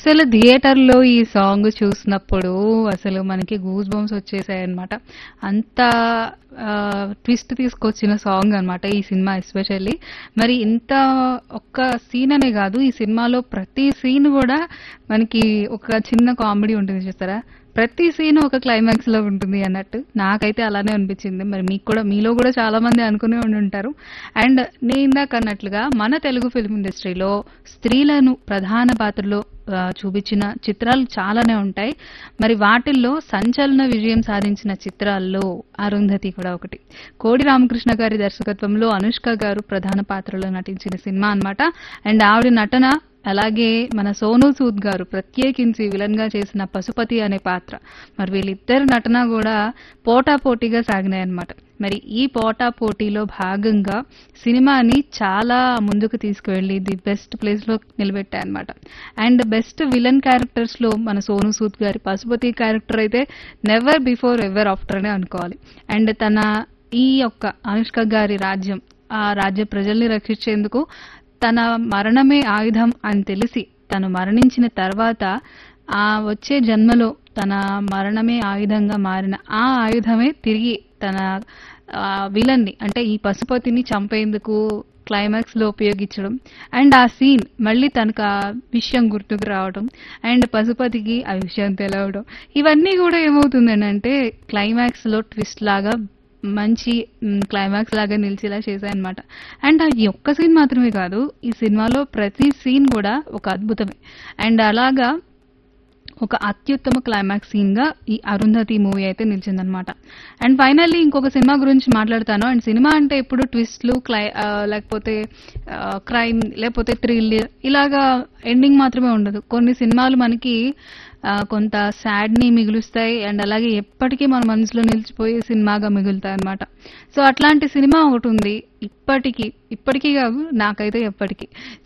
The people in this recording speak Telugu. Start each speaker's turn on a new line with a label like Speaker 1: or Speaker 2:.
Speaker 1: అస్సలు థియేటర్‌లో ఈ సాంగ్ చూసినప్పుడు అసలు మనకి గూస్ బంప్స్ వచ్చేసాయన్నమాట. అంత ట్విస్ట్ తీసుకొచ్చిన సాంగ్ అన్నమాట ఈ సినిమా ఎస్పెషల్లీ. మరి ఇంత ఒక్క సీన్ అనే కాదు, ఈ సినిమాలో ప్రతి సీన్ కూడా మనకి ఒక చిన్న కామెడీ ఉంటుంది చూస్తారా? ప్రతి సీన్ ఒక క్లైమాక్స్ లో ఉంటుంది అన్నట్టు నాకైతే అలానే అనిపించింది. మరి మీకు కూడా, మీలో కూడా చాలా మంది అనుకునే ఉండి ఉంటారు. అండ్ నేను ఇందాక అన్నట్లుగా మన తెలుగు ఫిల్మ్ ఇండస్ట్రీలో స్త్రీలను ప్రధాన పాత్రలో చూపించిన చిత్రాలు చాలానే ఉంటాయి. మరి వాటిల్లో సంచలన విజయం సాధించిన చిత్రాల్లో అరుంధతి కూడా ఒకటి. కోడి రామకృష్ణ గారి దర్శకత్వంలో అనుష్క గారు ప్రధాన పాత్రలో నటించిన సినిమా అన్నమాట. అండ్ ఆవిడ నటన, అలాగే మన సోనూ సూద్ గారు ప్రత్యేకించి విలన్ గా చేసిన పశుపతి అనే పాత్ర, మరి వీళ్ళిద్దరు నటన కూడా పోటాపోటీగా సాగినాయన్నమాట. మరి ఈ పోటాపోటీలో భాగంగా సినిమాని చాలా ముందుకు తీసుకువెళ్లి ది బెస్ట్ ప్లేస్ లో నిలబెట్టాయన్నమాట. అండ్ బెస్ట్ విలన్ క్యారెక్టర్స్ లో మన సోనూ సూద్ గారి పశుపతి క్యారెక్టర్ అయితే నెవర్ బిఫోర్ ఎవర్ ఆఫ్టర్ అనే అనుకోవాలి. అండ్ తన ఈ యొక్క అనుష్క గారి రాజ్యం, ఆ రాజ్య ప్రజల్ని రక్షించేందుకు తన మరణమే ఆయుధం అని తెలిసి తను మరణించిన తర్వాత ఆ వచ్చే జన్మలో తన మరణమే ఆయుధంగా మారిన ఆ ఆయుధమే తిరిగి తన విలన్ ని, అంటే ఈ పశుపతిని చంపేందుకు క్లైమాక్స్ లో ఉపయోగించడం. అండ్ ఆ సీన్ మళ్ళీ తనకు ఆ విషయం గుర్తుకు రావడం, అండ్ పశుపతికి ఆ విషయం తెలవడం, ఇవన్నీ కూడా ఏమవుతుందని అంటే క్లైమాక్స్ లో ట్విస్ట్ లాగా మంచి క్లైమాక్స్ లాగా నిలిచేలా చేశాయన్నమాట. అండ్ ఈ ఒక్క సీన్ మాత్రమే కాదు, ఈ సినిమాలో ప్రతి సీన్ కూడా ఒక అద్భుతమే. అండ్ అలాగా ఒక అత్యుత్తమ క్లైమాక్స్ సీన్ గా ఈ అరుంధతి మూవీ అయితే నిలిచిందనమాట. అండ్ ఫైనల్లీ ఇంకొక సినిమా గురించి మాట్లాడతాను. అండ్ సినిమా అంటే ఇప్పుడు ట్విస్ట్లు, లేకపోతే క్రైమ్, లేకపోతే థ్రిల్, ఇలాగా ఎండింగ్ మాత్రమే ఉండదు. కొన్ని సినిమాలు మనకి కొంత సాడ్ ని మిగులుస్తాయి. అండ్ అలాగే ఎప్పటికీ మన మనసులో నిలిచిపోయే సినిమాగా మిగులుతాయి అనమాట. సో అట్లాంటి సినిమా ఒకటి ఉంది ఇప్పటికీ, ఇప్పటికీ కాదు నాకైతే ఎప్పటికీ